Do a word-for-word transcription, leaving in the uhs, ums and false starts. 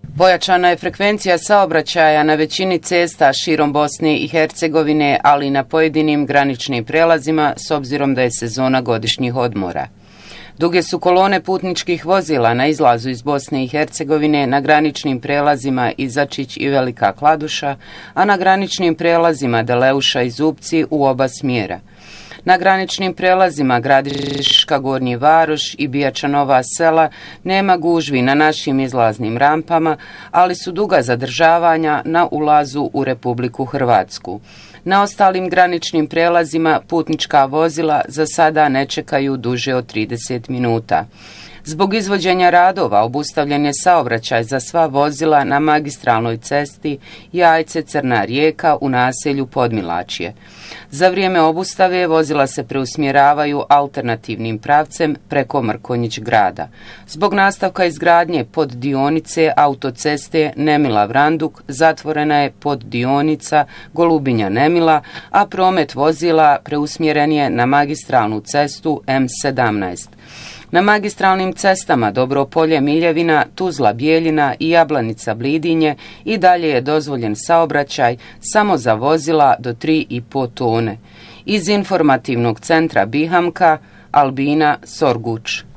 Pojačana je frekvencija saobraćaja na većini cesta širom Bosne i Hercegovine, ali i na pojedinim graničnim prelazima s obzirom da je sezona godišnjih odmora. Duge su kolone putničkih vozila na izlazu iz Bosne i Hercegovine na graničnim prelazima Izačić i Velika Kladuša, a na graničnim prelazima Deleuša i Zupci u oba smjera. Na graničnim prelazima Gradiška, Gornji Varoš i Bijača Nova Sela nema gužvi na našim izlaznim rampama, ali su duga zadržavanja na ulazu u Republiku Hrvatsku. Na ostalim graničnim prelazima putnička vozila za sada ne čekaju duže od trideset minuta. Zbog izvođenja radova obustavljen je saobraćaj za sva vozila na magistralnoj cesti Jajce-Crna Rijeka u naselju Podmilačje. Za vrijeme obustave vozila se preusmjeravaju alternativnim pravcem preko Mrkonjić grada. Zbog nastavka izgradnje poddionice autoceste Nemila-Vranduk zatvorena je poddionica Golubinja-Nemila, a promet vozila preusmjeren je na magistralnu cestu M sedamnaest. Na magistralnim cestama Dobropolje, Miljevina, Tuzla, Bijeljina i Jablanica, Blidinje i dalje je dozvoljen saobraćaj samo za vozila do tri i po tone. Iz informativnog centra Bihamka, Albina Sorguč.